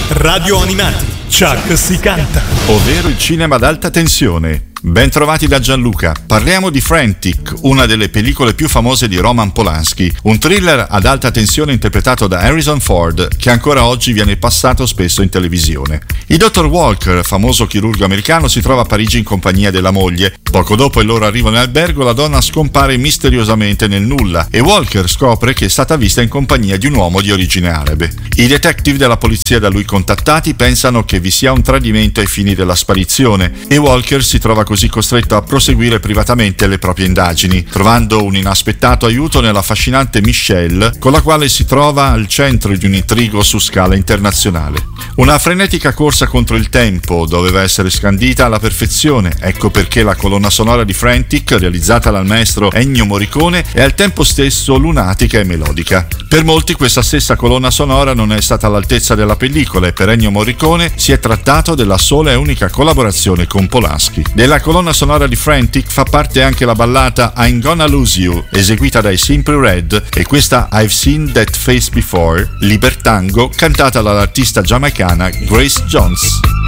Radio Animati, Chuck si canta. Ovvero il cinema ad alta tensione. Ben trovati da Gianluca. Parliamo di Frantic, una delle pellicole più famose di Roman Polanski, un thriller ad alta tensione interpretato da Harrison Ford che ancora oggi viene passato spesso in televisione. Il dottor Walker, famoso chirurgo americano, si trova a Parigi in compagnia della moglie. Poco dopo il loro arrivo in albergo, la donna scompare misteriosamente nel nulla e Walker scopre che è stata vista in compagnia di un uomo di origine arabe. I detective della polizia da lui contattati pensano che vi sia un tradimento ai fini della sparizione e Walker si trova così costretto a proseguire privatamente le proprie indagini, trovando un inaspettato aiuto nell'affascinante Michelle, con la quale si trova al centro di un intrigo su scala internazionale. Una frenetica corsa contro il tempo doveva essere scandita alla perfezione, ecco perché la colonna sonora di Frantic, realizzata dal maestro Ennio Morricone, è al tempo stesso lunatica e melodica. Per molti questa stessa colonna sonora non è stata all'altezza della pellicola e per Ennio Morricone si è trattato della sola e unica collaborazione con Polanski. Della colonna sonora di Frantic fa parte anche la ballata I'm Gonna Lose You, eseguita dai Simply Red, e questa I've Seen That Face Before, libertango, cantata dall'artista giamaicana Grace Jones.